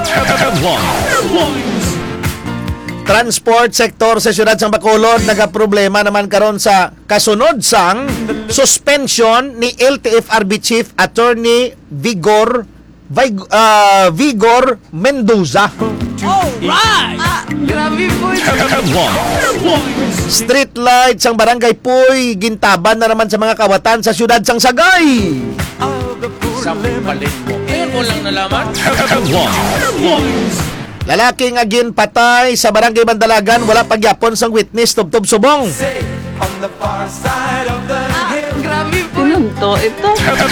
Transport sector sa siyudad sang Bacolod nagaproblema naman karon sa kasunod sang suspension ni LTFRB Chief Attorney Vigor Mendoza. Grabe po. Street lights sang Barangay Puy gintaban na naman sa mga kawatan sa siyudad sang Sagay. Sampalit mo. Ngayon mo lang nalaman? Lalaki nga ginpatay sa Barangay Bandalagan wala pagyapon sang witness tubtob subong. Grabe po. Pinunto ito.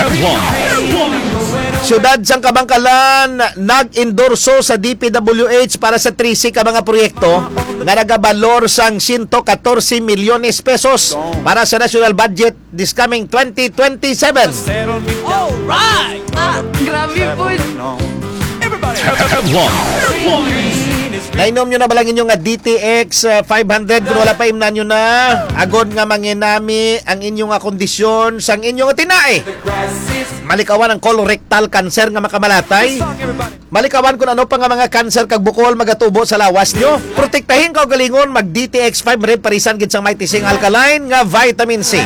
Siyudad sang Kabangkalan nag-endorso sa DPWH para sa 3C ka mga proyekto nga nagabalor sang 114 milyones pesos para sa national budget this coming 2027. Grabe po. Nainom nyo na ba lang inyong nga DTX 500 kung wala pa imnan nyo na agod nga manginami ang inyong nga kondisyon sang inyong nga tinae. Malikawan ang colorectal cancer nga makamalatay. Malikawan kung ano pa nga mga cancer kag bukol magatubo sa lawas nyo. Protektahin ka o galingon mag DTX 500 parisan gid sang may tising alkaline nga vitamin C.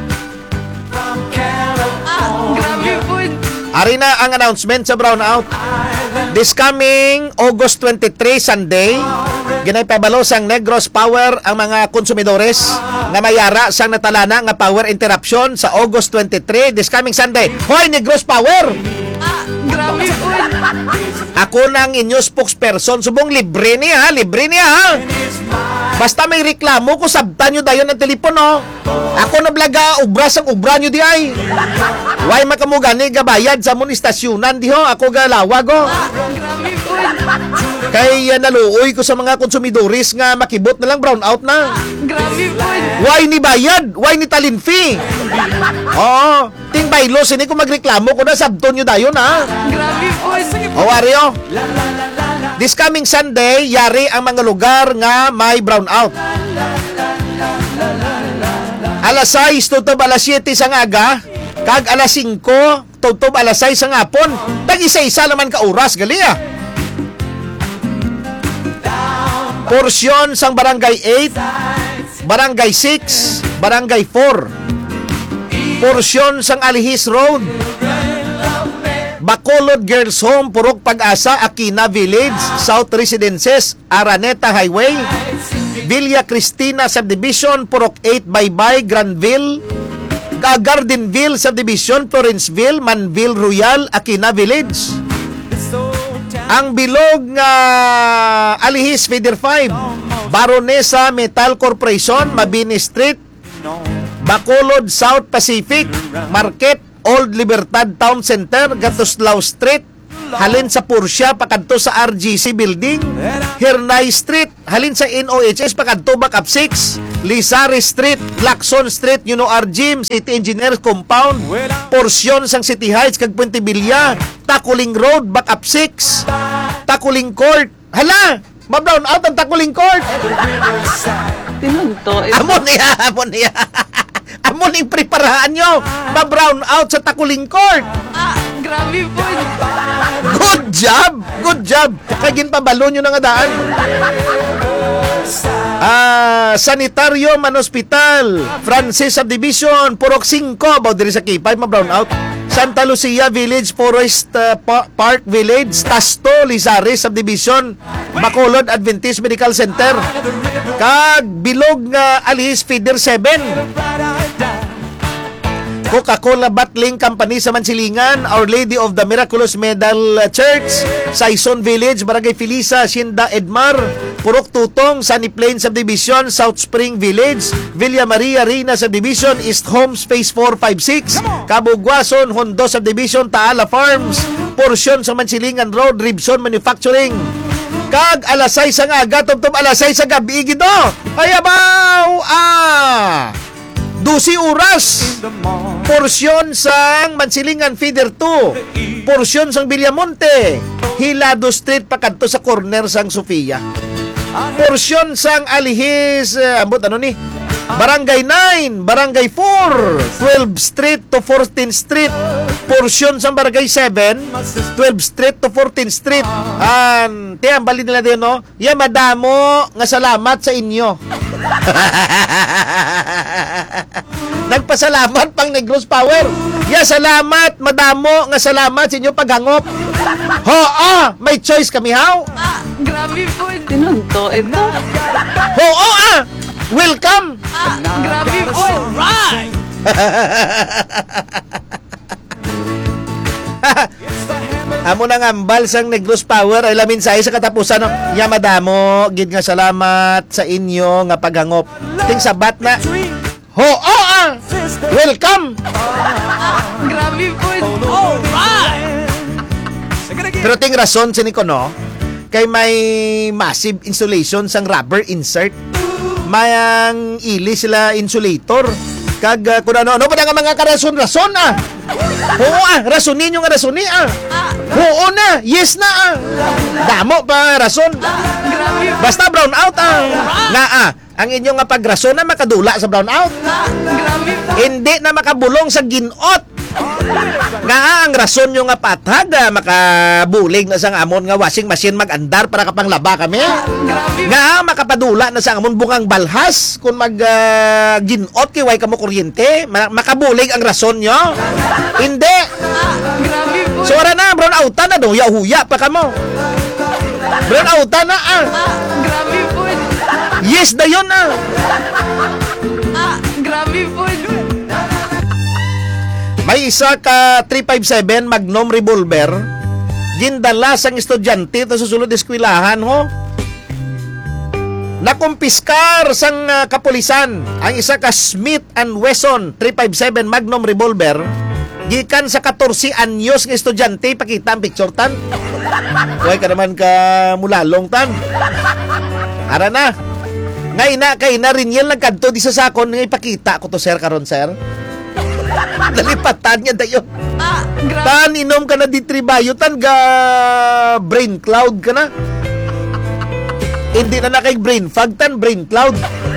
Grabe po. Ari na ang announcement sa brownout. This coming August 23 Sunday, ginaypabalo sang Negros Power ang mga konsumidores nga mayara sang natalana nga power interruption sa August 23 this coming Sunday. Hoy Negros Power! Grabe po. Ako nang inyo spokesperson subong libre niya ha. Basta may reklamo ko sabtan nyo dayon ng telepono. Ako na blaga ubras ang ubra nyo di ay. Why makamugani gabayad sa mon istasyonan di ho ako galawag ho. Grabe po. Kay naluoy ko sa mga konsumidoris nga makibot na lang brown out na. Grabe po. Why ni bayad? Why ni talin fee? Oo, ting baylo sini ko magreklamo ko na sabton nyo dayon ha. Grabe po. O Wario, this coming Sunday, yari ang mga lugar nga may brownout. Alas 6 tutob alas 7 sa aga, kag alas 5 tutob alas 6 sa ngapon. Tag-isa-isa naman ka oras, gali ah. Porsyon sang Barangay 8, Barangay 6, Barangay 4. Porsyon sang Alihis Road, Bacolod Girls Home, Purok Pag-asa, Aquina Village, South Residences, Araneta Highway, Villa Cristina Subdivision, Purok 8, Baybay, Granville, Gardenville Subdivision, Florenceville, Manville Royal, Aquina Village. Ang bilog nga Alihis Feeder 5, Baronesa Metal Corporation, Mabini Street, Bacolod South Pacific Market, Old Libertad Town Center, Gatuslao Street, halin sa Pursia pakadto sa RGC Building, Hirnay Street, halin sa NOHS pakadto Backup 6, Lizari Street, Lacson Street, Gym, City Engineers Compound, porsyon sang City Heights kag Puente Villa, Takuling Road, Backup 6, Takuling Court. Hala, ma-brown out ang Takuling Court. Pinunto ito. Amon niya. Amon yung preparahan nyo. Ma-brown out sa Takuling Court. Grabe po. Good job. Kagin pa balon nyo na nga daan. Sanitario Man Hospital, Francis Subdivision, Purok 5, about diri sa K5, ma-brown out. Santa Lucia Village, Forest Park Village, Tasto, Lizares Subdivision, Bacolod Adventist Medical Center, kag bilog nga Alihis Feeder 7, Coca-Cola Bottling Company sa Mansilingan, Our Lady of the Miraculous Medal Church, Saison Village, Barangay Felisa, Hacienda Edmar, Purok Tutong, Sunny Plains Subdivision, South Spring Village, Villa Maria Reina Subdivision, East Home Space 456, Cabugwason, Hondo Subdivision, Taala Farms, porsyon sa Mansilingan Road, Ribson Manufacturing. Kag alas 6 ang aga, tubtob alas 6 sa gabi, gido. Ayabaw! 12 oras. Porsyon sang Mansilingan Feeder 2. Porsyon sang Villamonte. Hilado Street pakadto sa corner sang Sofia. Porsyon sang Alihis, Barangay 9, Barangay 4, 12th Street to 14th Street. portion sa Barangay 7, 12th Street to 14th Street. Ang bali nila din, no? Ya, madamo nga salamat sa inyo. Nagpasalamat pang Negros Power. Ya, salamat, madamo nga salamat sa inyo paghangop. May choice kami, how? Grabe po. Tinunto ito. Welcome. Grabe po. Alright! Amo nang ambal sang Negros Power ay lamin sa sa katapusan, no? Ya, madamo gid nga salamat sa inyo nga paghangop. Ting sabat na. Welcome. Grabe po. Alright! Pero ting rason sa niko, no? Kay may massive insulation sang rubber insert. Mayang ili sila insulator. Kag kung ano pa nga mga karason-rason, rason ninyo nga rasoni, Oo na, yes na, Damo pa rason. Grabe po. Basta brown out, ang inyong nga pagrason na makadula sa brown out. Grabe po. Hindi na makabulong sa ginot. Nga ang rason nyo nga patag, makabulig na sang amon nga washing machine mag-andar para kapang laba kami. Grabe. Nga makapadula na sa amon bungang balhas kung mag ginot kiway kamo kuryente, makabulig ang rason nyo. Hindi. Grabe po. So ara na, brown outan na do, huya pa kamo. Brown outan na, Grabe po. Yes na yun, Grabe po. May isa ka 357 Magnum revolver gindala sang estudyante ta susulod eskwelahan, ho. Nakumpiskar sang kapulisan ang isa ka Smith & Wesson 357 Magnum revolver gikan sa 14 anyos nga estudyante. Pakita ang picture, tan. Huwag ka naman ka mulalong, tan. Ara na. Ngayon kay na rin yan nagkanto di sa sakon nga ipakita ko to, sir, karon, sir. Nalipatan niya dayon. Grabe. Tan, inom ka na di tribayo, tan, ga brain cloud ka na. Hindi na kay brain fog, tan, brain cloud.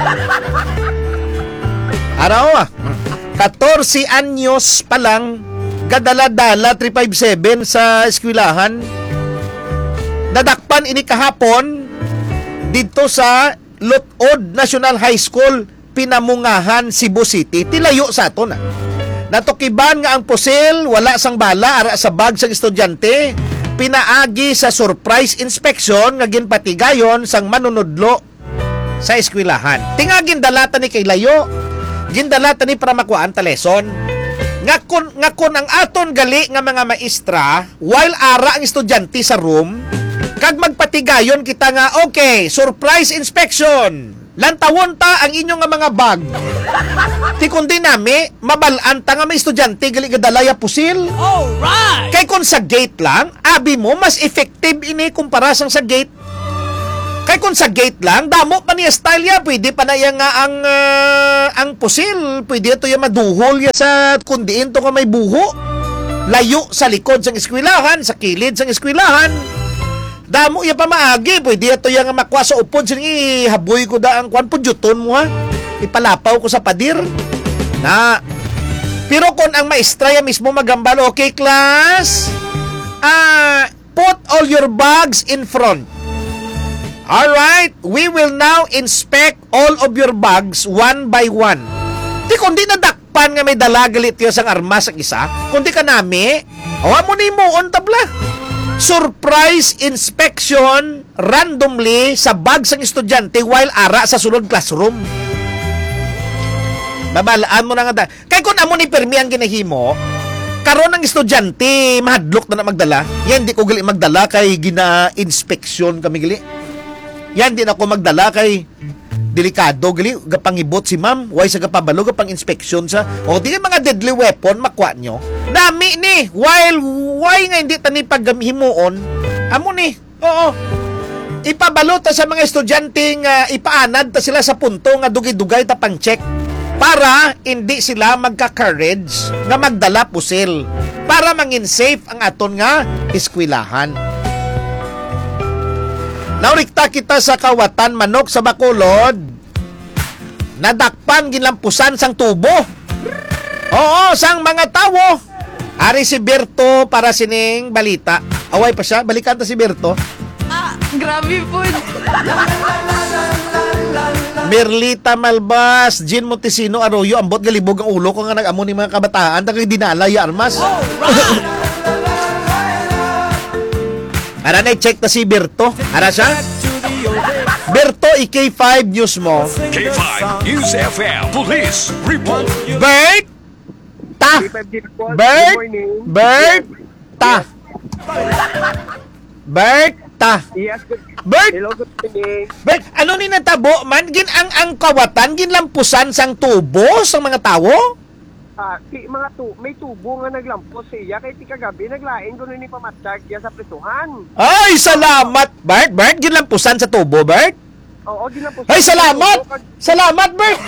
Araw, 14 anyos pa lang, gadala-dala 357 sa eskwelahan. Nadakpan ini kahapon dito sa Lutod National High School, Pinamungahan, Cebu City. Tilayo sa ato na. Natukiban nga ang pusil, wala sang bala, ara sa bag sang estudyante. Pinaagi sa surprise inspection nga ginpatigayon sang manunudlo sa eskwelahan. Tingagin dalata ni kay layo. Gindalata ni para makuhaan ta lesson. Ngakon ang aton gali nga mga maestra, while ara ang estudyante sa room, kag magpatigayon kita nga, okay, surprise inspection. Lantawon ta ang inyong nga mga bag. Ti kundi nami, mabalaan ta nga may estudyante gali gadalaya pusil. Alright! Kay kung sa gate lang, abi mo, mas effective ini kumpara sang sa gate. Kay kung sa gate lang, damo pa niya style ya, pwede pa na yan nga ang pusil, pwede ito yung maduhol ya sa kundiin to nga may buho. Layo sa likod sang eskwelahan, sa kilid sang eskwelahan. Damo ya pa maagi, pwede ito yung makwa sa upod, sige, haboy ko da ang kwan po, juton mo, ha. Ipalapaw ko sa padir. Na. Pero kung ang maestra ya mismo magambal, okay class, put all your bags in front. Alright, we will now inspect all of your bags one by one. Di kundi nadakpan nga may dalagalit yun sang armas ang isa, kundi ka nami, mo ni mo on tabla. Surprise inspection randomly sa bag sang estudyante while ara sa sulod classroom. Babalaan mo na nga. Kay kung amo ni permi ang ginahimo, karon ang estudyante mahadlok na magdala. Yan di ko gali magdala kay gina-inspeksyon kami gali. Yan din ako magdala kay delikado gali gapangibot si ma'am. Why sa gapabalo gapang inspeksyon sa. O di mga deadly weapon makwa nyo. Dami ni why nga hindi tani paghimuon. Amo ni. Oo. Ipabalo ta sa mga estudyante nga ipaanad ta sila sa punto nga dugay-dugay ta pang check para hindi sila magka-courage nga magdala pusil para mangin safe ang aton nga eskwelahan. Naurikta kita sa Kawatan Manok sa Bacolod. Nadakpan ginlampusan sang tubo. Oo, sang mga tawo. Ari si Berto para sining balita. Away pa siya, balikan ta si Berto. Grabe po. Merlita Malbas, Jean Montesino Arroyo, ambot galibog ang ulo ko nga nag-amo ni mga kabataan, tagay dinala ya armas. Ara na check ta si Berto. Ara siya? Berto, K5 News mo. K5 News FM Police Report. Bert! Ta! Bert! Bert! Ta! Bert! Ta! Yes, good. Bert! Hello, good evening. Bert, ano ni natabo man? Gin ang kawatan, ginlampusan sang tubo sa mga tawo? May tubo nga naglampos siya kay ti kagabi naglaing kuno ni pamatsyag ya sa presuhan. Ay, salamat! Bert, Bert, ginlampusan sa tubo, Bert? Oo, ginampos. Ay, salamat! Salamat, Bert!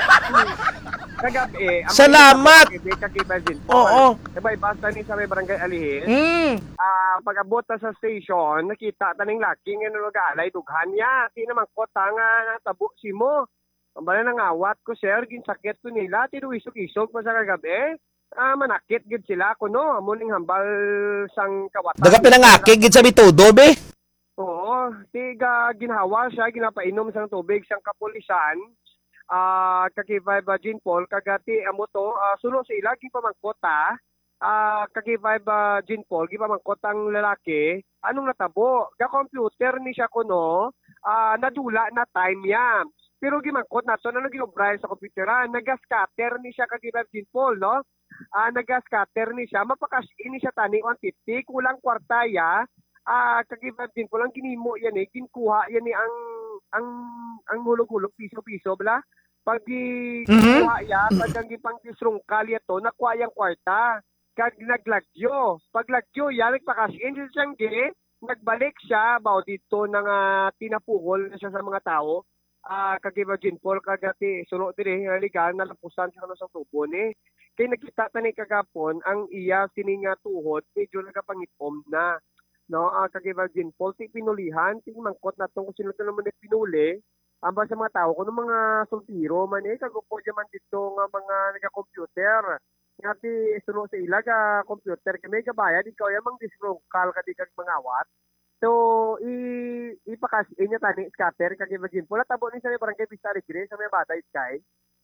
Kagabi, Salamat! Kagiba din. Oo. Diba, basta ni sa may barangay Alihin. Pag-abot ta sa station, nakita taning laki nga nag-alay dughan niya. Di naman ko nga natabo si mo. Ang bala nang awat ko, sir, ginsakit ko nila, tinuwisok-isok pa sa kagabi. Manakit gid sila ko no, amuning hambal sang kawatan. Daga pinangakig gid sa bitudo, be? Oo, tiga ginhawa siya, ginapainom sang tubig sang kapulisan. Kaki-vibe Jean Paul, kagati amo to, suno sa ila, gipamangkota. Kaki-vibe Jean Paul, gipamangkota ang lalaki. Anong natabo? Ga-computer ni siya ko no, nadula na time yan. Pero gimangkot na to, ano ginobray sa computeran? Naga-scatter ni siya kag-vibe Jean Paul, no? Naga-scatter ni siya, mapakas-in ni siya tani 150, kulang kwartaya. Kag-vibe Jean Paul, ang ginimo yan eh, ginkuha yan eh ang hulog-hulog, piso-piso, bala? Pag gikuha yan, pag ang gipang disrungkal yato, nakuha yung kwarta. Kag naglagyo. Pag lagyo yan, nagpakas-in siya siyang nagbalik siya, bao dito nang tinapuhol na siya sa mga tao. Kagiba Jean Paul, kagati, sunod din haligan, nalapusan siya sa tubo ni. Kaya nakita tani kagapon, ang iya sininga tuhod, medyo nagapangitom na. No, kagiba Jean Paul, ti pinulihan, ti mangkot na itong kung sino ito naman pinuli, amba sa mga tao, kung mga sultiro man kagupo man dito nga mga nagka-computer. Nga ti sunod sa ila ka computer, kami kabayad, ikaw yung mang disrokal ka di kag mga awat. So, ipakasin niya tani scatter kagiba Jean Paul, tabo ni sa may barangay Vista Alegre, sa may Bata Sky.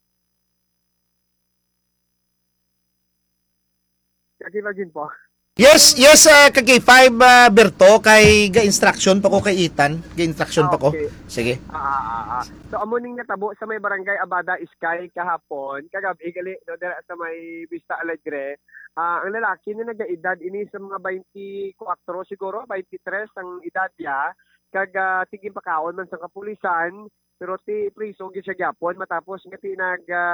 Kagiba Jean Paul. Yes, kay 5 Berto, kay ga-instruction pa ko kay Ethan. Ga-instruction pa ko. Okay. Sige. So, amuning natabo sa may barangay Abada Sky kahapon, kagabi gali, no, sa may Vista Alegre, ang lalaki na nag-edad ini sa mga 24 siguro, 23 ang edad niya, kag tiging pakaon man sa kapulisan, pero ti priso gyud siya gyapon matapos nga ti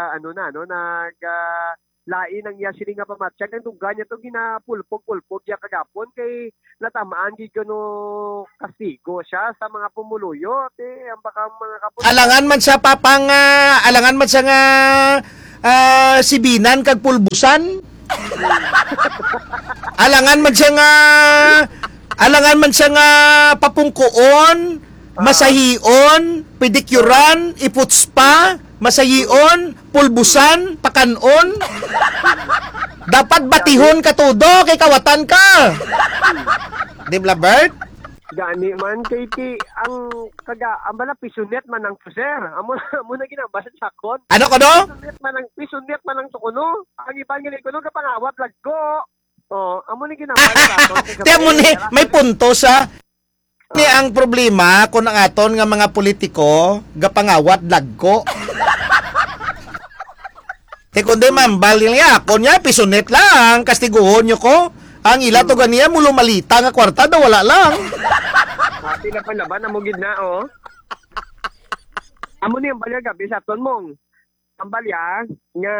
lain ang iya sini nga pamatsyag ang duga niya to ginapulpog-pulpog ya kagapon kay natamaan gid no kastigo siya sa mga pumuluyo ang baka mga kapulisan. Alangan man sa nga sibinan kag pulbusan. Alangan man siya nga papungkuon, masahion, pedikuran, iputspa, masahion, pulbusan, pakanon. Dapat batihon ka todo kay kawatan ka. Di ba, Bert? Gani man kay ti ang bala pisunet man ang sir. Amo na ginabasa sa kon. Ano ko do? Pisunet man ang tukuno. Ang iban gani kuno kapangawat laggo. Amo ni ginabasa sa kon. Tiyan mo ni, may punto sa ni ang problema kung ang aton nga mga politiko gapangawat lagko. Te kundi mambal niya, konya pisunet lang, kastiguhon nyo ko. Ang ila to ganiya mulo malita nga kwarta daw wala lang. Sila pa laban amo gid na Amo ni ang balya gabi sa ton mong. Ang balya nga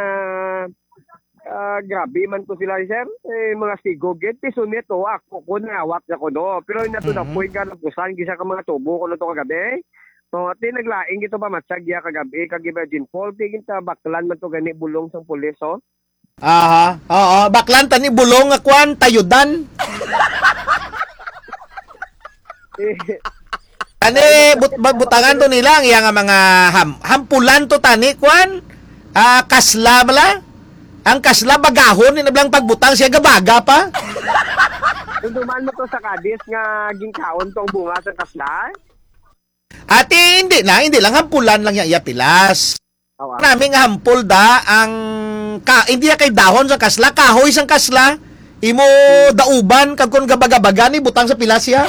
grabe man ko sila sir. Mga sigogit pisunet ako ko nawat na ko do. Pero inato na point ka napusan gisa ka mga tubo ko to kagabi. So, ati naglaing ito pa matsagya kagabi, kagiba Jean Paul, tigin ta baklan man to gani bulong sang pulis, Aha, oo, baklan tani bulong nga kwan, tayudan. Tani, butangan to nila, nga mga hampulan to tani, kwan, kasla bala, Ang kasla bagahon ni nablang pagbutang siya gabaga pa. Kung dumaan mo to sa Cadiz nga ginkaon tong bunga sa kasla. Ate, hindi lang hampulan lang iya pilas. Oh, Maraming hampol da ang hindi kay dahon sa kasla, kahoy sang kasla. Imo dauban kag kun gabaga-baga ni butang sa pilas ya.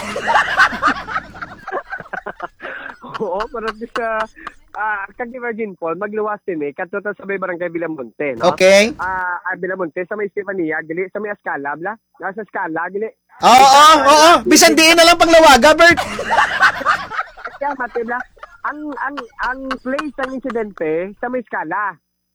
Oo, para sa kag Virgin Paul magluwas din kadto ta sa may barangay Villamonte, no? Okay. Villamonte sa may Estefania, gali sa may Escala, bla. Nasa Escala, gali. Oo. Bisan diin na lang panglawaga, Bert. Kaya mati bla. Ang place ng insidente sa may Escala.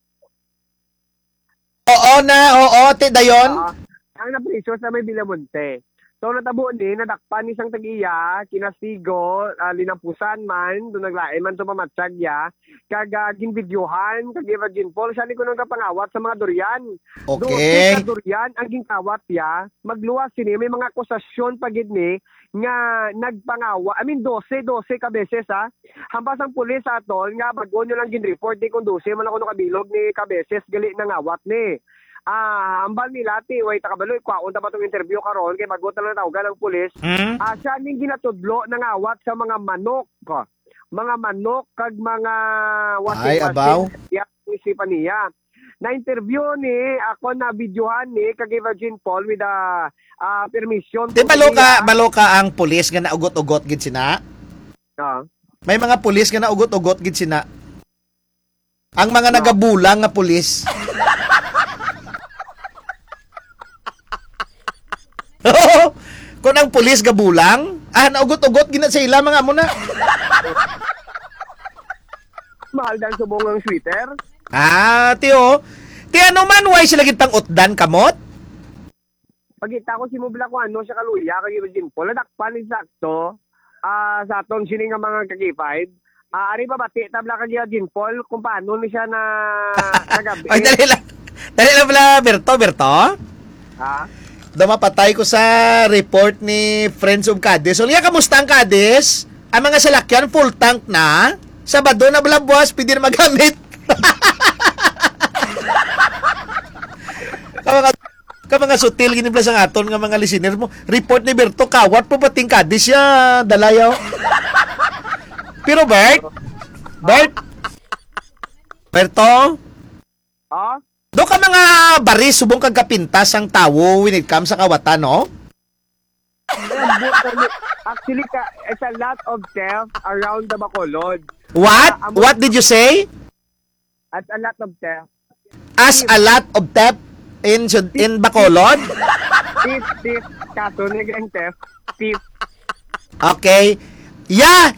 Oo, ti dayon. Ang napriso sa may Villamonte. So natabo ni nadakpan ni sang tag-iya, kinastigo, linampusan man, do naglain man to pamatsyag ya, kag ginbidyohan kag Virgin Paul siya ni kuno kapangawat sa mga durian. Okay. Sa durian ang gingkawat ya, magluwas sini may mga akusasyon pagid ni nga nagpangawa. 12 ka beses ha. Hampas ang pulis aton nga bago nyo lang gin-report ni kung 12 man ako no kabilog ni ka beses gali nangawat ni. Ambal nila ti way takabaloy kwaon ta ba tong interview karon kay bago ta lang tawagan ng pulis. Siya ning ginatudlo ng awat sa mga manok. Mga manok kag mga Ay, abaw. Isipan niya. Na-interview ni ako na videohan ni kag Virgin Paul with permission. Di balo ka ang pulis nga naugot-ugot gid sina. May mga pulis nga naugot-ugot gid sina. Ang mga nagabulang nga pulis. Kung ang pulis gabulang, naugot-ugot gina sa ila mga muna. Mahal dan subong ang sweater. Tiyo. Ti ano man, why sila gitang utdan kamot? Pagkita ko si Mubla ko ano siya kaluya kag Virgin Paul, nadakpan ni sakto sa aton sini nga mga kagipay. Ari pa bati tabla kag Virgin Paul kung paano ni siya na kagabi. Ay, dali lang pala, Berto. Dumapatay ko sa report ni Friends of Cadiz. So, kamusta ang Cadiz? Ang mga salakyan, full tank na. Sabado na balang buwas, pwede na magamit. Mga sutil, ginibla sa aton nga mga listener mo. Report ni Berto, kawat po pating Cadiz siya, dalayaw. Pero Berto? Do ka mga baris subong kag kapintas ang tawo when it comes sa kawatan, no? Actually, it's a lot of theft around the Bacolod. What? What did you say? At a lot of theft. As a lot of theft in Bacolod? Thief. Kaso, naging theft. Thief. Okay. Yeah.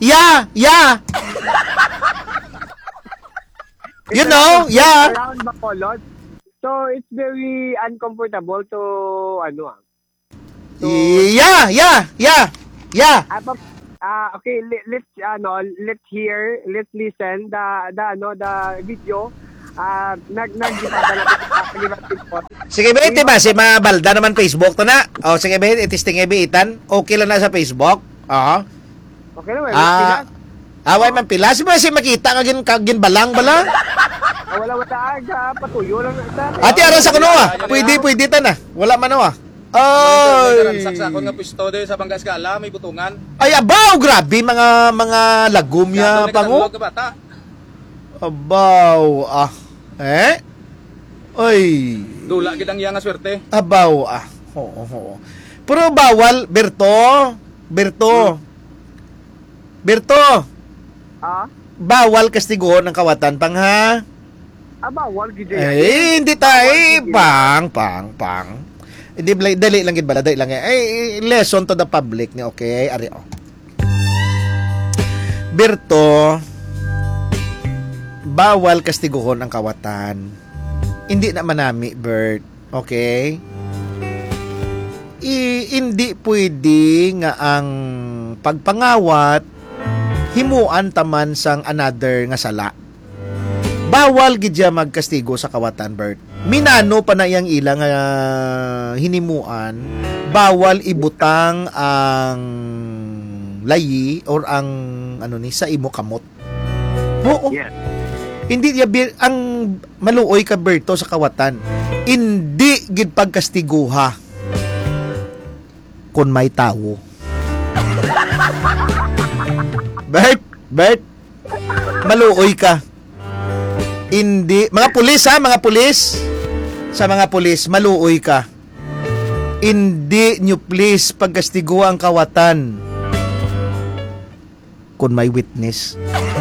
You know, yeah. Around Bacolod. So, it's very uncomfortable to, Yeah. Okay, let's hear, let's listen the video. Nagdipada na Sige ba, iti ba? Si Mabalda naman Facebook to na. O, sige ba, itisting itan. Okay lang na sa Facebook. Oo. Okay naman. Away man pila. Si makita nga ginbalang bala. Wala patuyo lang na. Ati, aran sa kuno Pwede ta na. Wala man Ay. Saksakon nga pisto sa Bangga Escala, may butungan. Ay, abaw, grabe mga lagumya pango. Abaw, Ay. Dula gid ang iya nga swerte. Abaw, Oo. Pero bawal, Berto. Bawal kastiguhon ng kawatan pang ha. Bawal gid. Hindi tayo. Pang. Hindi, dali lang gid bala, dali lang. Lesson to the public ni, okay? Ari, Berto, bawal kastiguhon ang kawatan. Hindi na manami, Bert. Okay? Hindi pwede nga ang pagpangawat himuan taman sang another nga sala. Bawal gid ya magkastigo sa kawatan, Bert. Minano pa na iyang ilang hinimuan, bawal ibutang ang layi or ang sa imo kamot. Oo. Yes. Hindi ang maluoy ka, Berto, sa kawatan. Hindi gid pagkastiguha kung may tawo. Bert, maluoy ka. Hindi, mga pulis ha, mga pulis. Sa mga pulis, maluoy ka. Hindi nyo please pagkastiguha ang kawatan kung may witness.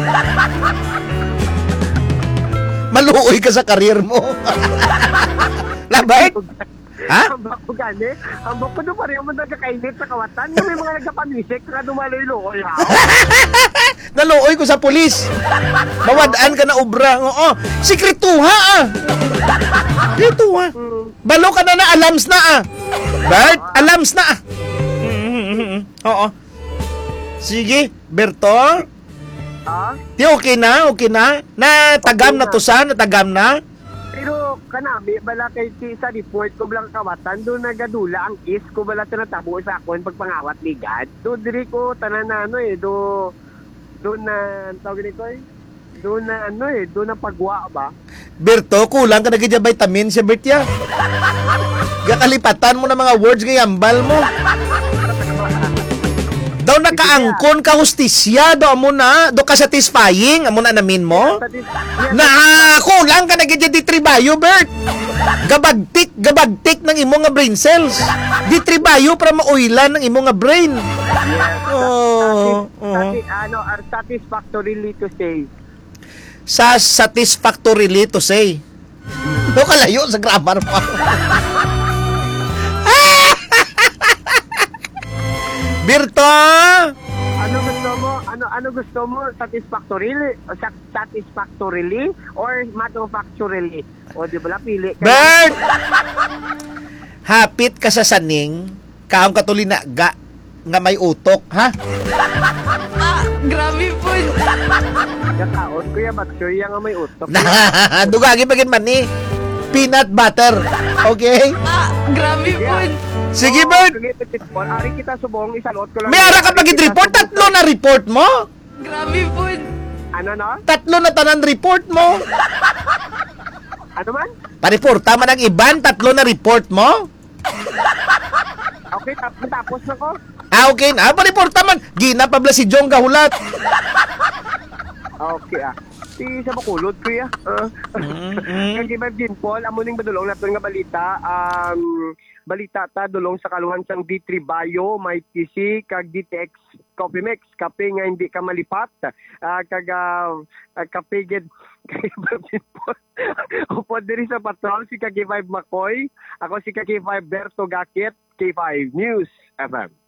Maluoy ka sa karir mo. Labay? Ha? Ambak ko gani. Ambak ko doon pa rin mo nagkakainit sa kawatan. Yung may mga nagkapamisik na dumaloy-loy ha. Naluoy ko sa pulis. Mawadaan ka na obra. Oo. Sikretuha ah. Sikretuha. Balo ka na alams na ah. Bert, alams na ah. Oo. Sige, Berto. Ha? Di okay na? Okay na? Natagam na to sa? Natagam na? Pero kanami, bala kay sa report ko bilang kawatan, doon nagadula ang is ko bala tinatabo sa akon pagpangawat ni God. Doon diri ko tanan na ano doon na tawag nito doon na doon na pagwa ba? Berto, kulang ka na ganyan vitamin siya, Bertia. Gakalipatan mo na mga words ngayambal mo. Daw nakaangkon ka hustisya, daw mo na, daw ka satisfying, amo na namin mo. Kulang ka na ganyan di tribayo, Bert. Gabagtik ng imong nga brain cells. Di tribayo para mauilan ng imong nga brain. Satisfactorily to say. Satisfactorily to say. Daw kalayo sa grammar mo. Birto! Ano gusto mo? Satisfactorily or manufacturally? O di ba pili ka? Bert! Hapit ka sa saning, kaong katulin na nga may utok, ha? Grabe po. Kakaon ko yan, but sure yan nga may utok. Dugagi bagin man ni. Peanut butter. Okay? Grabe po. Sige, Bert! Ari kita subong, isalot ko lang. May ara ka pag-report, tatlo na report mo? Grabe po. Ano no? Tatlo na tanan report mo? Ano man? Pariporta man ang iban, tatlo na report mo? Okay, tapos na ko. Okay na, pariporta man. Gina pabla si Jong gahulat. Okay Si sa Bacolod kuya. Kagi ba din Paul, amo ning badulong naton nga balita. Balita ta dulong sa kaluhan sang D3 Bio, may TC kag DTX Coffee Mix, kape nga hindi ka malipat. Kape gid kay din Paul. Upo diri sa patrol si Kagi 5 Makoy. Ako si Kagi 5 Berto Gakit, K5 News FM.